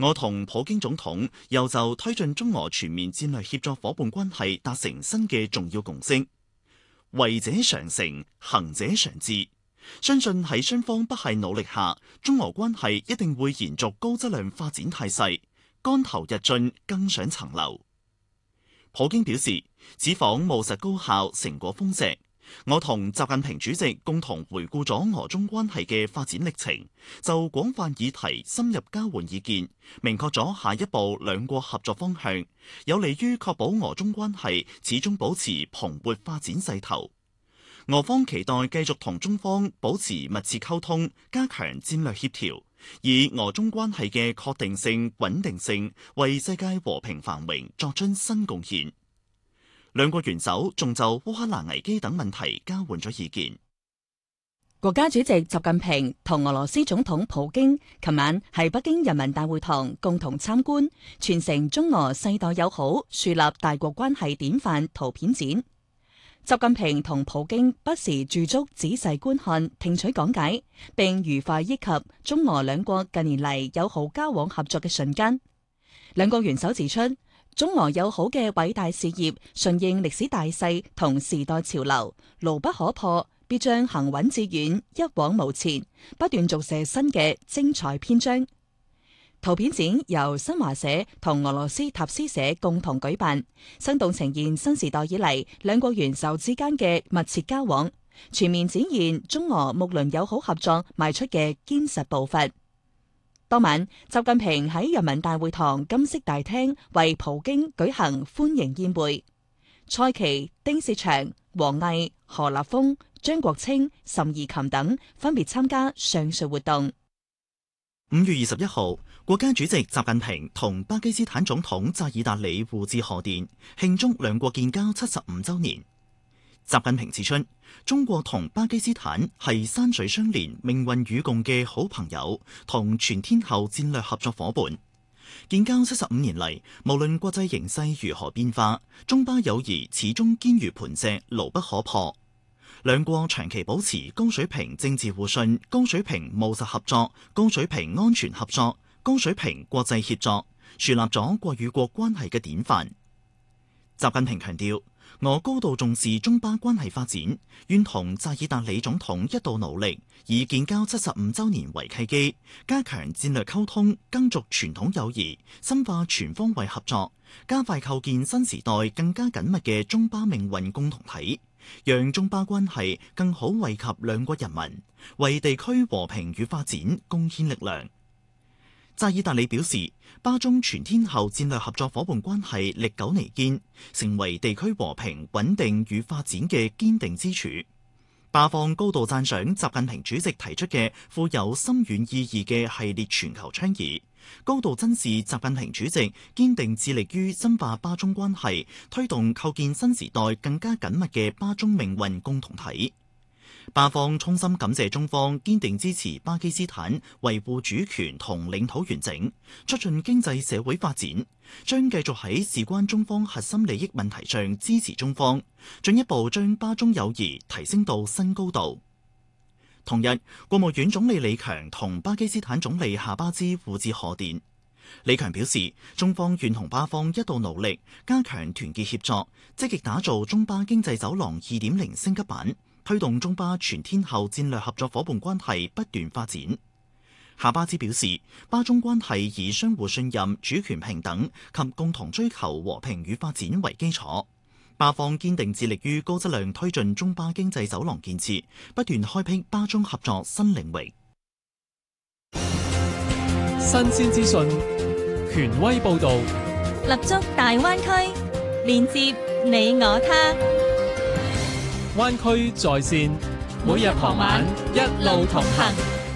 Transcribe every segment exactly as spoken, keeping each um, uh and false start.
我同普京總統又就推進中俄全面戰略協作夥伴關係達成新嘅重要共識。為者常成，行者常至。相信喺雙方不懈努力下，中俄關係一定會延續高質量發展態勢，竿頭日進，更上層樓。普京表示，此訪務實高效，成果豐碩。我同習近平主席共同回顧咗俄中關係嘅發展歷程，就廣泛議題深入交換意見，明確咗下一步兩國合作方向，有利於確保俄中關係始終保持蓬勃發展勢頭。俄方期待繼續同中方保持密切溝通，加強戰略協調，以俄中關係嘅確定性、穩定性，為世界和平繁榮作出新貢獻。兩國元首仲就烏克蘭危機等問題交換咗意見。 國家主席習近平同俄羅斯總統普京琴晚喺北京人民大會堂共同參觀傳承中俄世代友好、樹立大國關係典範圖片展。習近平同普京不時駐足仔細觀看、聽取講解，並愉快憶及中俄兩國近年嚟友好交往合作嘅瞬間。兩國元首指出，中俄友好嘅偉大事業順應歷史大勢同時代潮流，牢不可破，必將行穩致遠，一往無前，不斷續寫新嘅精彩篇章。圖片展由新華社同俄羅斯塔斯社共同舉辦，生動呈現新時代以嚟兩國元首之間嘅密切交往，全面展現中俄睦鄰友好合作邁出嘅堅實步伐。當晚，習近平喺人民大會堂金色大廳為普京舉行歡迎宴會，蔡奇、丁薛祥、王毅、何立峰、張國清、諶貽琴等分別參加上述活動。 五月二十一號，國家主席習近平同巴基斯坦總統扎爾達里互致賀電，慶祝兩國建交七十五週年。習近平指出，中國同巴基斯坦係山水相連、命運與共嘅好朋友同全天候戰略合作夥伴。建交七十五年嚟，無論國際形勢如何變化，中巴友誼始終堅如磐石，牢不可破。兩國長期保持高水平政治互信、高水平務實合作、高水平安全合作、高水平國際協作，樹立咗國與國關係嘅典範。習近平強調，我高度重視中巴關係發展，願同扎爾達里總統一道努力，以建交七十五週年為契機，加強戰略溝通，耕耘傳統友誼，深化全方位合作，加快構建新時代更加緊密嘅中巴命運共同體，讓中巴關係更好惠及兩國人民，為地區和平與發展貢獻力量。扎爾達里表示，巴中全天候戰略合作伙伴關係歷久彌堅，成為地區和平穩定與發展嘅堅定支柱。巴方高度讚賞習近平主席提出嘅富有深遠意義嘅系列全球倡議，高度珍視習近平主席堅定致力於深化巴中關係，推動構建新時代更加緊密嘅巴中命運共同體。巴方衷心感謝中方堅定支持巴基斯坦維護主權同領土完整，促進經濟社會發展，將繼續喺事關中方核心利益問題上支持中方，進一步將巴中友誼提升到新高度。同日，國務院總理李強同巴基斯坦總理夏巴茲互致賀電。李強表示，中方願同巴方一道努力，加強團結協作，積極打造中巴經濟走廊二點零升級版，推動中巴全天候戰略合作伙伴關係不斷發展。夏巴茲表示，巴中關係以相互信任、主權平等及共同追求和平與發展為基礎。巴方堅定致力於高質量推進中巴經濟走廊建設，不斷開闢巴中合作新領域。 新鮮資訊，權威報導， 立足大灣區，連接你我他。 灣區在線，每日傍晚一路同行。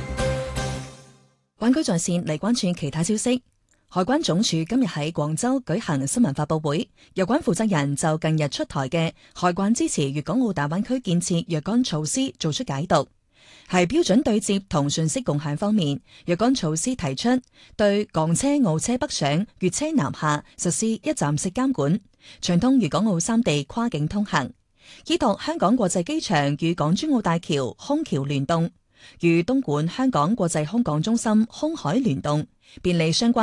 灣區在線嚟關注其他消息。海關總署今日喺廣州舉行新聞發佈會，有關負責人就近日出台嘅海關支持粵港澳大灣區建設若干措施作出解讀。喺標準對接同信息共享方面，若干措施提出對港車、澳車北上、粵車南下實施一站式監管，暢通粵港澳三地跨境通行，依託香港國際機場與港珠澳大橋空橋聯動，與東莞香港國際空港中心空海聯動，便利相關